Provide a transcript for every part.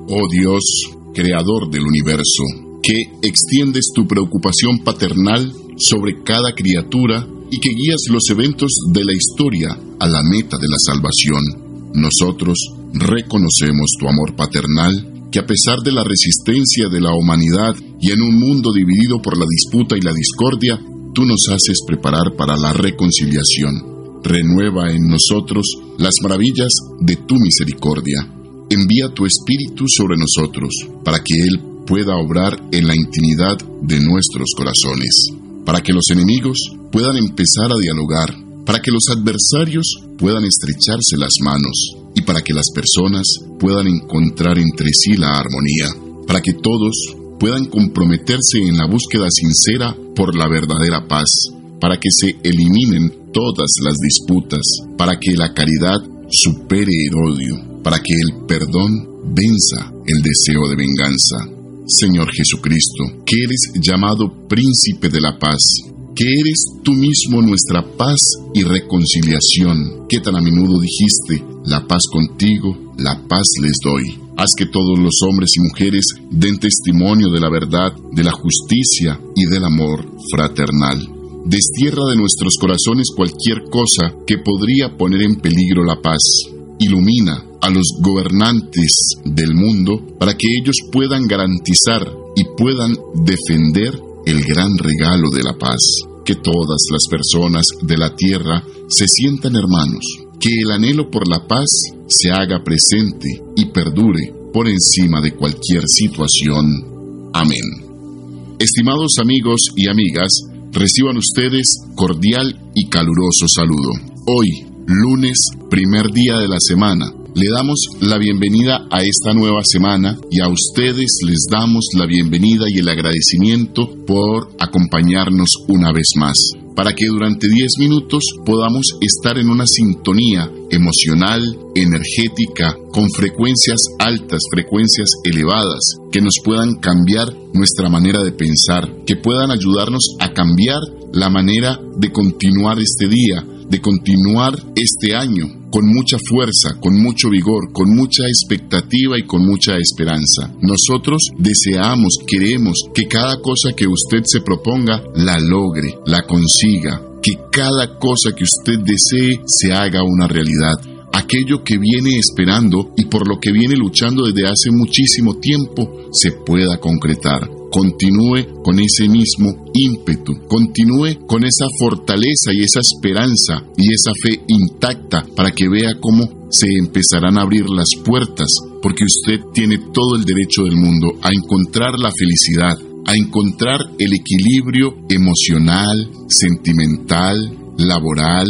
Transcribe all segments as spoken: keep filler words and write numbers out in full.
Oh Dios, creador del universo, que extiendes tu preocupación paternal sobre cada criatura y que guías los eventos de la historia a la meta de la salvación. Nosotros reconocemos tu amor paternal, que a pesar de la resistencia de la humanidad y en un mundo dividido por la disputa y la discordia, tú nos haces preparar para la reconciliación. Renueva en nosotros las maravillas de tu misericordia. Envía tu Espíritu sobre nosotros, para que Él pueda obrar en la intimidad de nuestros corazones, para que los enemigos puedan empezar a dialogar, para que los adversarios puedan estrecharse las manos y para que las personas puedan encontrar entre sí la armonía, para que todos puedan comprometerse en la búsqueda sincera por la verdadera paz, para que se eliminen todas las disputas, para que la caridad supere el odio, para que el perdón venza el deseo de venganza. Señor Jesucristo, que eres llamado Príncipe de la Paz, que eres tú mismo nuestra paz y reconciliación, que tan a menudo dijiste, la paz contigo, la paz les doy. Haz que todos los hombres y mujeres den testimonio de la verdad, de la justicia y del amor fraternal. Destierra de nuestros corazones cualquier cosa que podría poner en peligro la paz. Ilumina a los gobernantes del mundo para que ellos puedan garantizar y puedan defender el gran regalo de la paz. Que todas las personas de la tierra se sientan hermanos, que el anhelo por la paz se haga presente y perdure por encima de cualquier situación. Amén. Estimados amigos y amigas, reciban ustedes cordial y caluroso saludo. Hoy, lunes, primer día de la semana, le damos la bienvenida a esta nueva semana y a ustedes les damos la bienvenida y el agradecimiento por acompañarnos una vez más, para que durante diez minutos podamos estar en una sintonía emocional, energética, con frecuencias altas, frecuencias elevadas, que nos puedan cambiar nuestra manera de pensar, que puedan ayudarnos a cambiar la manera de continuar este día, de continuar este año con mucha fuerza, con mucho vigor, con mucha expectativa y con mucha esperanza. Nosotros deseamos, queremos que cada cosa que usted se proponga la logre, la consiga, que cada cosa que usted desee se haga una realidad. Aquello que viene esperando y por lo que viene luchando desde hace muchísimo tiempo se pueda concretar. Continúe con ese mismo ímpetu, continúe con esa fortaleza y esa esperanza y esa fe intacta para que vea cómo se empezarán a abrir las puertas, porque usted tiene todo el derecho del mundo a encontrar la felicidad, a encontrar el equilibrio emocional, sentimental, laboral,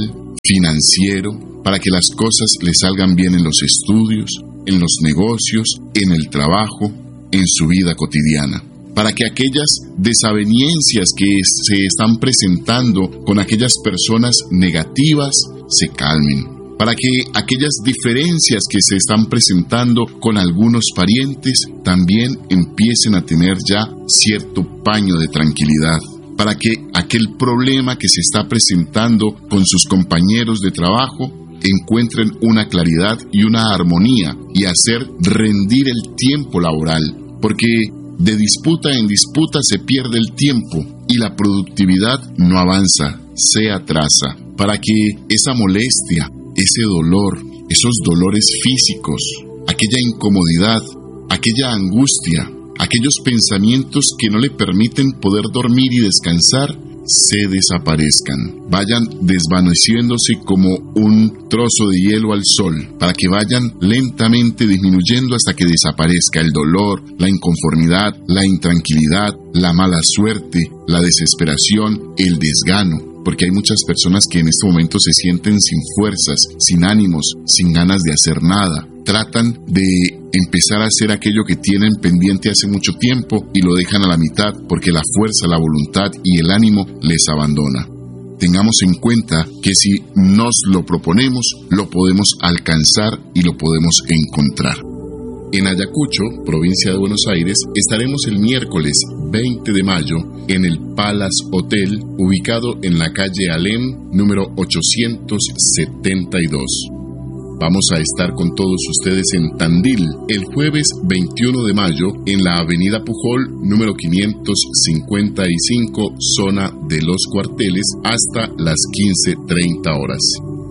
financiero, para que las cosas le salgan bien en los estudios, en los negocios, en el trabajo, en su vida cotidiana. Para que aquellas desavenencias que se están presentando con aquellas personas negativas se calmen. Para que aquellas diferencias que se están presentando con algunos parientes también empiecen a tener ya cierto paño de tranquilidad. Para que aquel problema que se está presentando con sus compañeros de trabajo encuentren una claridad y una armonía y hacer rendir el tiempo laboral, porque de disputa en disputa se pierde el tiempo y la productividad no avanza, se atrasa, para que esa molestia, ese dolor, esos dolores físicos, aquella incomodidad, aquella angustia, aquellos pensamientos que no le permiten poder dormir y descansar, se desaparezcan, vayan desvaneciéndose como un trozo de hielo al sol, para que vayan lentamente disminuyendo hasta que desaparezca el dolor, la inconformidad, la intranquilidad, la mala suerte, la desesperación, el desgano, porque hay muchas personas que en este momento se sienten sin fuerzas, sin ánimos, sin ganas de hacer nada. Tratan de empezar a hacer aquello que tienen pendiente hace mucho tiempo y lo dejan a la mitad porque la fuerza, la voluntad y el ánimo les abandona. Tengamos en cuenta que si nos lo proponemos, lo podemos alcanzar y lo podemos encontrar. En Ayacucho, provincia de Buenos Aires, estaremos el miércoles veinte de mayo en el Palace Hotel, ubicado en la calle Alem, número ochocientos setenta y dos. vamos a estar con todos ustedes en Tandil el jueves veintiuno de mayo en la avenida Pujol, número quinientos cincuenta y cinco, zona de Los Cuarteles, hasta las quince treinta horas.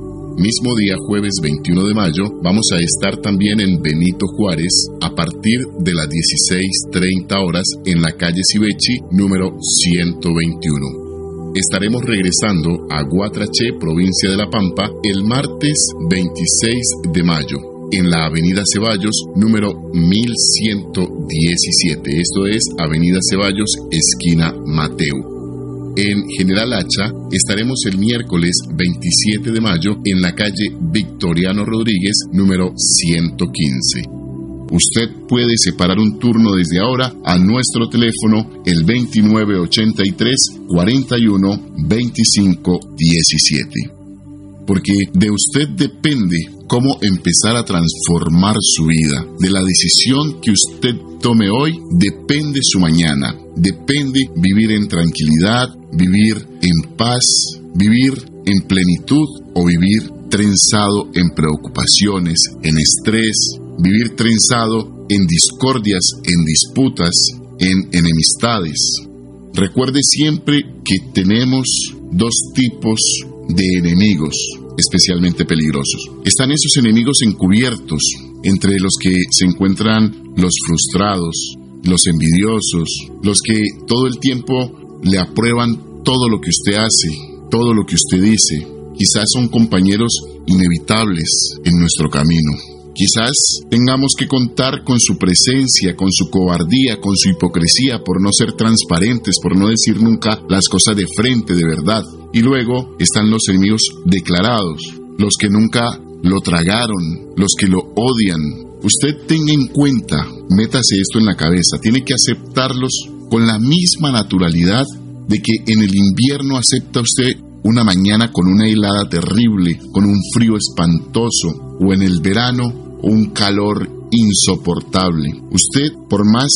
Mismo día, jueves veintiuno de mayo, vamos a estar también en Benito Juárez a partir de las dieciséis treinta horas en la calle Cibechi, número ciento veintiuno. Estaremos regresando a Guatraché, provincia de La Pampa, el martes veintiséis de mayo, en la avenida Ceballos, número mil ciento diecisiete. Esto es avenida Ceballos, esquina Mateu. En General Hacha estaremos el miércoles veintisiete de mayo en la calle Victoriano Rodríguez, número ciento quince. Usted puede separar un turno desde ahora a nuestro teléfono el veintinueve ochenta y tres, cuarenta y uno, veinticinco diecisiete. Porque de usted depende cómo empezar a transformar su vida. De la decisión que usted tome hoy depende su mañana. Depende vivir en tranquilidad, vivir en paz, vivir en plenitud o vivir trenzado en preocupaciones, en estrés, vivir trenzado en discordias, en disputas, en enemistades. Recuerde siempre que tenemos dos tipos de enemigos especialmente peligrosos. Están esos enemigos encubiertos, entre los que se encuentran los frustrados, los envidiosos, los que todo el tiempo le aprueban todo lo que usted hace, todo lo que usted dice. Quizás son compañeros inevitables en nuestro camino. Quizás tengamos que contar con su presencia, con su cobardía, con su hipocresía, por no ser transparentes, por no decir nunca las cosas de frente, de verdad. Y luego están los enemigos declarados, los que nunca lo tragaron, los que lo odian. Usted tenga en cuenta, métase esto en la cabeza, tiene que aceptarlos con la misma naturalidad de que en el invierno acepta usted una mañana con una helada terrible, con un frío espantoso, o en el verano un calor insoportable. Usted, por más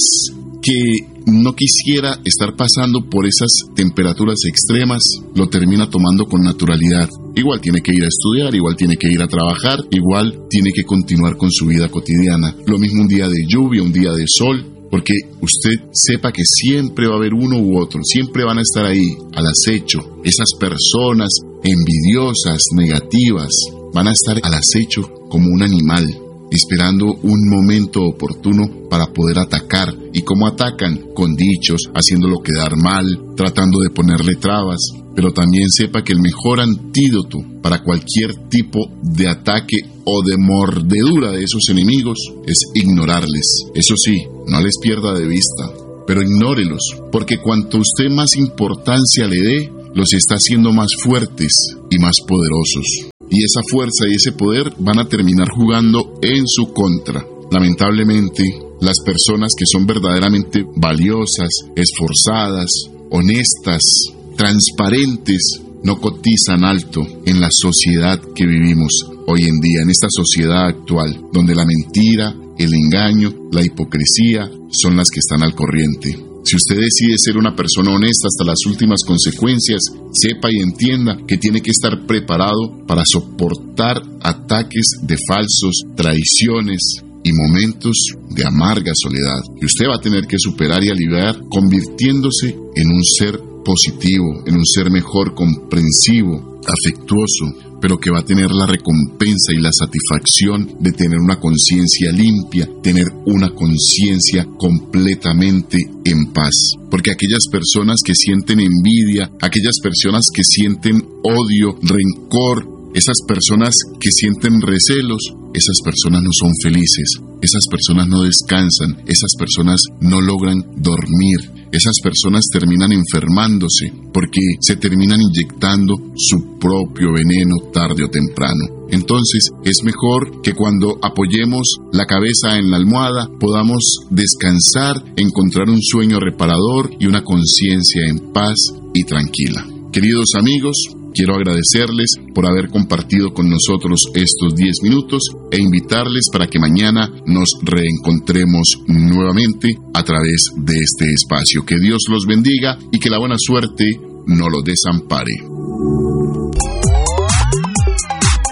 que no quisiera estar pasando por esas temperaturas extremas, lo termina tomando con naturalidad. Igual tiene que ir a estudiar, igual tiene que ir a trabajar, igual tiene que continuar con su vida cotidiana. Lo mismo un día de lluvia, un día de sol, porque usted sepa que siempre va a haber uno u otro, siempre van a estar ahí, al acecho. Esas personas envidiosas, negativas, van a estar al acecho como un animal, esperando un momento oportuno para poder atacar. ¿Y cómo atacan? Con dichos, haciéndolo quedar mal, tratando de ponerle trabas. Pero también sepa que el mejor antídoto para cualquier tipo de ataque o de mordedura de esos enemigos es ignorarles. Eso sí, no les pierda de vista, pero ignórelos, porque cuanto usted más importancia le dé, los está haciendo más fuertes y más poderosos. Y esa fuerza y ese poder van a terminar jugando en su contra. Lamentablemente, las personas que son verdaderamente valiosas, esforzadas, honestas, transparentes, no cotizan alto en la sociedad que vivimos hoy en día, en esta sociedad actual, donde la mentira, el engaño, la hipocresía son las que están al corriente. Si usted decide ser una persona honesta hasta las últimas consecuencias, sepa y entienda que tiene que estar preparado para soportar ataques de falsos, traiciones y momentos de amarga soledad, que usted va a tener que superar y aliviar, convirtiéndose en un ser positivo, en un ser mejor, comprensivo, afectuoso, pero que va a tener la recompensa y la satisfacción de tener una conciencia limpia, tener una conciencia completamente en paz. Porque aquellas personas que sienten envidia, aquellas personas que sienten odio, rencor, esas personas que sienten recelos, esas personas no son felices, esas personas no descansan, esas personas no logran dormir. Esas personas terminan enfermándose porque se terminan inyectando su propio veneno tarde o temprano. Entonces es mejor que cuando apoyemos la cabeza en la almohada podamos descansar, encontrar un sueño reparador y una conciencia en paz y tranquila. Queridos amigos, quiero agradecerles por haber compartido con nosotros estos diez minutos e invitarles para que mañana nos reencontremos nuevamente a través de este espacio. Que Dios los bendiga y que la buena suerte no los desampare.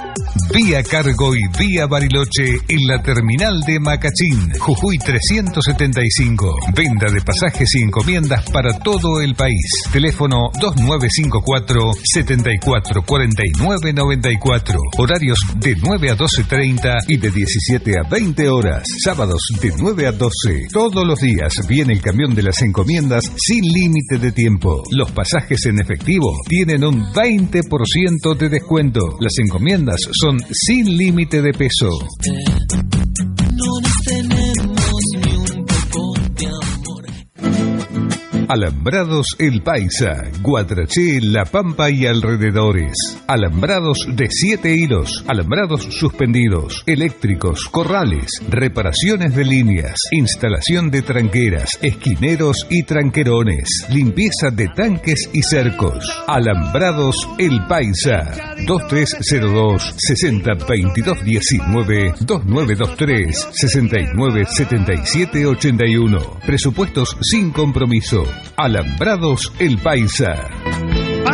Vía Cargo y Vía Bariloche en la terminal de Macachín, Jujuy trescientos setenta y cinco. Venta de pasajes y encomiendas para todo el país. Teléfono dos nueve cinco cuatro, siete cuatro cuatro nueve nueve cuatro. Horarios de nueve a doce treinta y de diecisiete a veinte horas. Sábados de nueve a doce. Todos los días viene el camión de las encomiendas sin límite de tiempo. Los pasajes en efectivo tienen un veinte por ciento de descuento. Las encomiendas son sin límite de peso. Alambrados El Paisa, Guatraché, La Pampa y alrededores. Alambrados de siete hilos, alambrados suspendidos, eléctricos, corrales, reparaciones de líneas, instalación de tranqueras, esquineros y tranquerones, limpieza de tanques y cercos. Alambrados El Paisa, dos tres cero dos, seis cero dos dos uno nueve, dos nueve dos tres, seis nueve siete siete ocho uno. Presupuestos sin compromiso. Alambrados El Paisa.